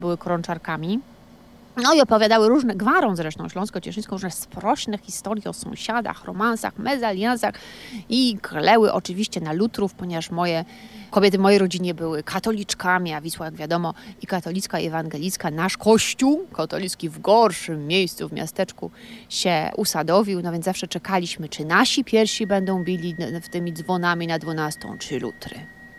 były krączarkami. No i opowiadały różne, gwarą zresztą śląsko-cieszyńską, różne sprośne historie o sąsiadach, romansach, mezaliansach i kleły oczywiście na lutrów, ponieważ kobiety w mojej rodzinie były katoliczkami, a Wisła, jak wiadomo, i katolicka, i ewangelicka. Nasz kościół katolicki w gorszym miejscu, w miasteczku się usadowił, no więc zawsze czekaliśmy, czy nasi pierwsi będą bili w tymi dzwonami na 12, czy lutry.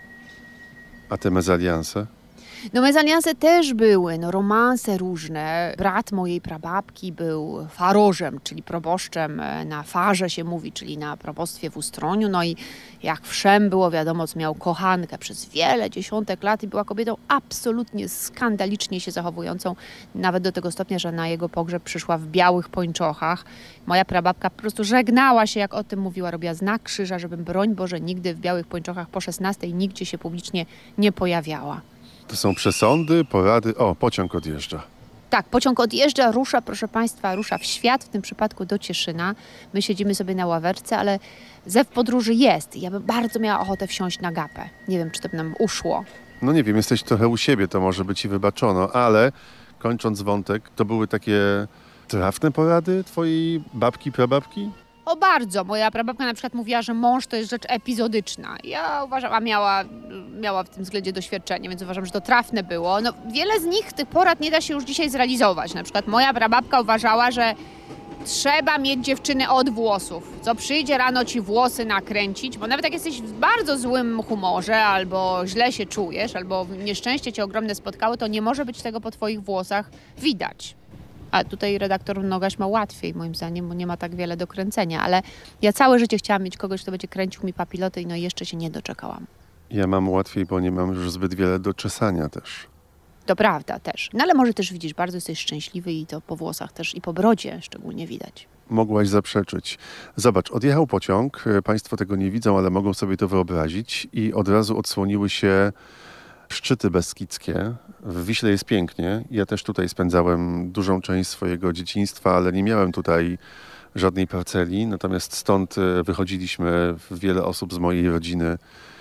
A te mezalianse? No mezalianse też były, romanse różne. Brat mojej prababki był farożem, czyli proboszczem na farze się mówi, czyli na probostwie w Ustroniu. No i jak wszem było wiadomo, miał kochankę przez wiele dziesiątek lat i była kobietą absolutnie skandalicznie się zachowującą, nawet do tego stopnia, że na jego pogrzeb przyszła w białych pończochach. Moja prababka po prostu żegnała się, jak o tym mówiła, robiła znak krzyża, żebym broń Boże nigdy w białych pończochach po 16 nigdzie się publicznie nie pojawiała. To są przesądy, porady. O, pociąg odjeżdża. Tak, pociąg odjeżdża, rusza, proszę Państwa, rusza w świat, w tym przypadku do Cieszyna. My siedzimy sobie na ławeczce, ale zew podróży jest. Ja bym bardzo miała ochotę wsiąść na gapę. Nie wiem, czy to by nam uszło. No nie wiem, jesteś trochę u siebie, to może by ci wybaczono, ale kończąc wątek, to były takie trafne porady twojej babki, prababki? O bardzo. Moja prababka na przykład mówiła, że mąż to jest rzecz epizodyczna. Ja uważam, a miała w tym względzie doświadczenie, więc uważam, że to trafne było. No, wiele z nich, tych porad nie da się już dzisiaj zrealizować. Na przykład moja prababka uważała, że trzeba mieć dziewczyny od włosów. Co przyjdzie rano ci włosy nakręcić, bo nawet jak jesteś w bardzo złym humorze, albo źle się czujesz, albo nieszczęście cię ogromne spotkało, to nie może być tego po twoich włosach widać. A tutaj redaktor Nogaś ma łatwiej, moim zdaniem, bo nie ma tak wiele do kręcenia. Ale ja całe życie chciałam mieć kogoś, kto będzie kręcił mi papiloty i no jeszcze się nie doczekałam. Ja mam łatwiej, bo nie mam już zbyt wiele do czesania też. To prawda też. No ale może też widzisz, bardzo jesteś szczęśliwy i to po włosach też i po brodzie szczególnie widać. Mogłaś zaprzeczyć. Zobacz, odjechał pociąg, państwo tego nie widzą, ale mogą sobie to wyobrazić i od razu odsłoniły się szczyty beskidzkie. W Wiśle jest pięknie. Ja też tutaj spędzałem dużą część swojego dzieciństwa, ale nie miałem tutaj żadnej parceli. Natomiast stąd wychodziliśmy wiele osób z mojej rodziny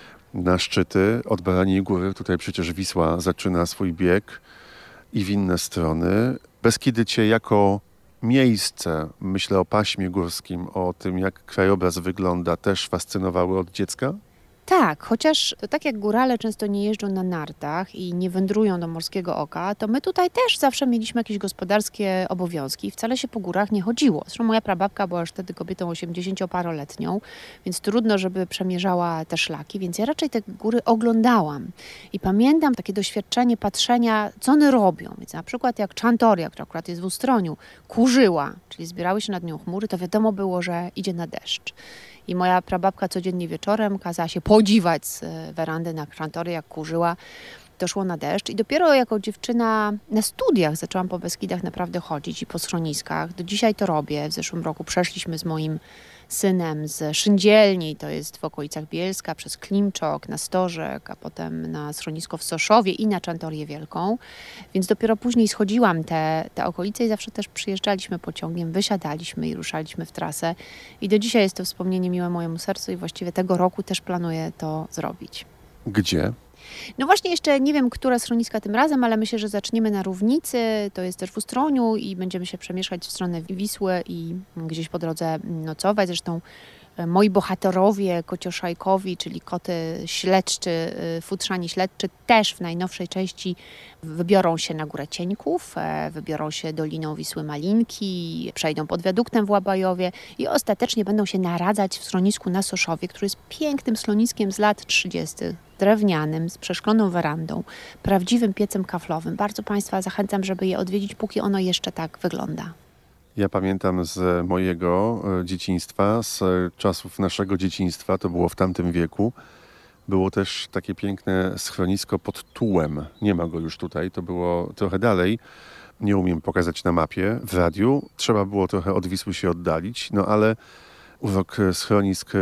na szczyty. Od Baraniej Góry, tutaj przecież Wisła zaczyna swój bieg i w inne strony. Beskidy cię jako miejsce, myślę o paśmie górskim, o tym jak krajobraz wygląda, też fascynowały od dziecka? Tak, chociaż to tak jak górale często nie jeżdżą na nartach i nie wędrują do Morskiego Oka, to my tutaj też zawsze mieliśmy jakieś gospodarskie obowiązki i wcale się po górach nie chodziło. Zresztą moja prababka była już wtedy kobietą 80-paroletnią, więc trudno, żeby przemierzała te szlaki, więc ja raczej te góry oglądałam. I pamiętam takie doświadczenie patrzenia, co one robią. Więc na przykład jak Czantoria, która akurat jest w Ustroniu, kurzyła, czyli zbierały się nad nią chmury, to wiadomo było, że idzie na deszcz. I moja prababka codziennie wieczorem kazała się podziwać z werandy na Czantorię, jak kurzyła. To szło na deszcz i dopiero jako dziewczyna na studiach zaczęłam po Beskidach naprawdę chodzić i po schroniskach. Do dzisiaj to robię. W zeszłym roku przeszliśmy z moim synem z Szyndzielni, to jest w okolicach Bielska, przez Klimczok, na Stożek, a potem na schronisko w Soszowie i na Czantorię Wielką. Więc dopiero później schodziłam te okolice i zawsze też przyjeżdżaliśmy pociągiem, wysiadaliśmy i ruszaliśmy w trasę. I do dzisiaj jest to wspomnienie miłe mojemu sercu i właściwie tego roku też planuję to zrobić. Gdzie? No właśnie jeszcze nie wiem, które schroniska tym razem, ale myślę, że zaczniemy na Równicy, to jest też w Ustroniu i będziemy się przemieszczać w stronę Wisły i gdzieś po drodze nocować. Zresztą moi bohaterowie kocioszajkowi, czyli koty śledczy, futrzani śledczy, też w najnowszej części wybiorą się na Górę Cieńków, wybiorą się Doliną Wisły Malinki, przejdą pod wiaduktem w Łabajowie i ostatecznie będą się naradzać w schronisku na Soszowie, który jest pięknym schroniskiem z lat 30., drewnianym, z przeszkloną werandą, prawdziwym piecem kaflowym. Bardzo Państwa zachęcam, żeby je odwiedzić, póki ono jeszcze tak wygląda. Ja pamiętam z mojego dzieciństwa, z czasów naszego dzieciństwa, to było w tamtym wieku, było też takie piękne schronisko pod Tułem. Nie ma go już tutaj, to było trochę dalej. Nie umiem pokazać na mapie w radiu. Trzeba było trochę od Wisły się oddalić, no ale urok schronisk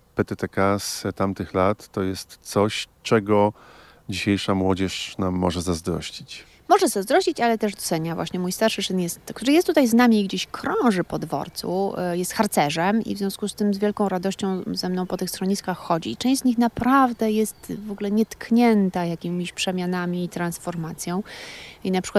PTTK z tamtych lat to jest coś, czego dzisiejsza młodzież nam może zazdrościć. Może zazdrościć, ale też docenia. Właśnie mój starszy syn, który jest tutaj z nami i gdzieś krąży po dworcu, jest harcerzem i w związku z tym z wielką radością ze mną po tych schroniskach chodzi. Część z nich naprawdę jest w ogóle nietknięta jakimiś przemianami i transformacją. I na przykład